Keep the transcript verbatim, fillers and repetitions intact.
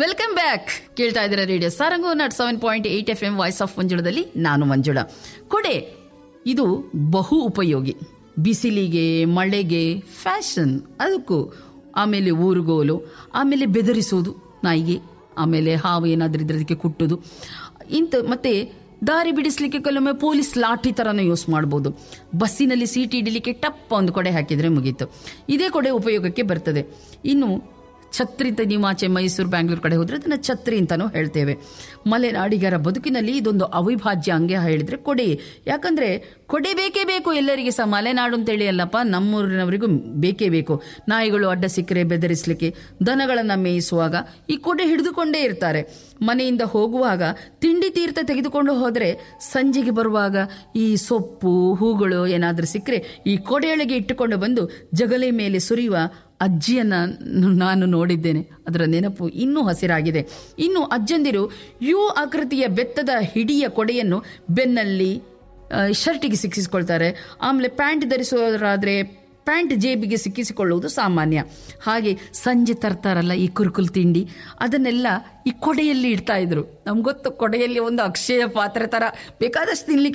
Welcome back. ಕೇಳ್ತಾ ಇದ್ದೀರಾ radio Sarang not seven point eight F M voice of ಮಂಜುಳದಲ್ಲಿ ನಾನು ಮಂಜುಳಾ. ಕೊಡೆ ಇದು ಬಹು ಉಪಯೋಗಿ. ಬಿಸಿಲಿಗೆ, ಮಳೆಗೆ, ಫ್ಯಾಷನ್ ಅದಕ್ಕೂ, ಆಮೇಲೆ ಊರುಗೋಲು, ಆಮೇಲೆ ಬೆದರಿಸೋದು ನಾಯಿಗೆ, ಆಮೇಲೆ ಹಾವು ಏನಾದ್ರೂ ಇದ್ರೆ ಅದಕ್ಕೆ ಕುಟ್ಟೋದು ಇಂಥ, ಮತ್ತೆ ದಾರಿ ಬಿಡಿಸ್ಲಿಕ್ಕೆ ಕೆಲವೊಮ್ಮೆ ಪೊಲೀಸ್ ಲಾಠಿ ಥರನೂ ಯೂಸ್ ಮಾಡ್ಬೋದು. ಬಸ್ಸಿನಲ್ಲಿ ಸೀಟ್ ಹಿಡಿಲಿಕ್ಕೆ ಟಪ್ ಒಂದು ಕೊಡೆ ಹಾಕಿದರೆ ಮುಗೀತು. ಇದೇ ಕೊಡೆ ಉಪಯೋಗಕ್ಕೆ ಬರ್ತದೆ. ಇನ್ನು ಛತ್ರಿ ಅಂತ ನೀವು ಆಚೆ ಮೈಸೂರು, ಬ್ಯಾಂಗ್ಳೂರು ಕಡೆ ಹೋದರೆ ಅದನ್ನು ಛತ್ರಿ ಅಂತಲೂ ಹೇಳ್ತೇವೆ. ಮಲೆನಾಡಿಗರ ಬದುಕಿನಲ್ಲಿ ಇದೊಂದು ಅವಿಭಾಜ್ಯ ಅಂಗ ಹೇಳಿದ್ರೆ ಕೊಡೆ. ಯಾಕಂದರೆ ಕೊಡೆ ಬೇಕೇ ಬೇಕು ಎಲ್ಲರಿಗೆ ಸಹ. ಮಲೆನಾಡು ಅಂತೇಳಿ ಅಲ್ಲಪ್ಪ, ನಮ್ಮೂರಿನವರಿಗೂ ಬೇಕೇ ಬೇಕು. ನಾಯಿಗಳು ಅಡ್ಡ ಸಿಕ್ಕರೆ ಬೆದರಿಸಲಿಕ್ಕೆ, ದನಗಳನ್ನು ಮೇಯಿಸುವಾಗ ಈ ಕೊಡೆ ಹಿಡಿದುಕೊಂಡೇ ಇರ್ತಾರೆ. ಮನೆಯಿಂದ ಹೋಗುವಾಗ ತಿಂಡಿ ತೀರ್ಥ ತೆಗೆದುಕೊಂಡು ಹೋದರೆ ಸಂಜೆಗೆ ಬರುವಾಗ ಈ ಸೊಪ್ಪು ಹೂಗಳು ಏನಾದರೂ ಸಿಕ್ಕರೆ ಈ ಕೊಡೆಯೊಳಗೆ ಇಟ್ಟುಕೊಂಡು ಬಂದು ಜಗಲಿ ಮೇಲೆ ಸುರಿಯುವ ಅಜ್ಜಿಯನ್ನು ನಾನು ನೋಡಿದ್ದೇನೆ. ಅದರ ನೆನಪು ಇನ್ನೂ ಹಸಿರಾಗಿದೆ. ಇನ್ನು ಅಜ್ಜಂದಿರು ಯು ಆಕೃತಿಯ ಬೆತ್ತದ ಹಿಡಿಯ ಕೊಡೆಯನ್ನು ಬೆನ್ನಲ್ಲಿ, ಶರ್ಟಿಗೆ ಸಿಕ್ಕಿಸಿಕೊಳ್ತಾರೆ. ಆಮೇಲೆ ಪ್ಯಾಂಟ್ ಧರಿಸೋರಾದರೆ ಪ್ಯಾಂಟ್ ಜೇಬಿಗೆ ಸಿಕ್ಕಿಸಿಕೊಳ್ಳುವುದು ಸಾಮಾನ್ಯ. ಹಾಗೆ ಸಂಜೆ ತರ್ತಾರಲ್ಲ ಈ ಕುರುಕುಲ್ ತಿಂಡಿ, ಅದನ್ನೆಲ್ಲ ಈ ಕೊಡೆಯಲ್ಲಿ ಇಡ್ತಾ ಇದ್ರು. ನಮ್ಗೆ ಗೊತ್ತು, ಕೊಡೆಯಲ್ಲಿ ಒಂದು ಅಕ್ಷಯ ಪಾತ್ರೆ ಥರ ಬೇಕಾದಷ್ಟು ತಿನ್ಲಿಕ್ಕೆ